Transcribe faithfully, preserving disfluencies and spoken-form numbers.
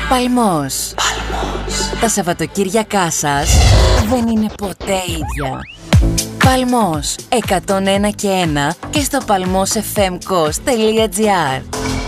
Παλμός. Παλμός. Τα Σαββατοκύριακά σας δεν είναι ποτέ ίδια. Παλμός εκατόν ένα και ένα και στο παλμός εφ εμ κος τελεία τζι άρ.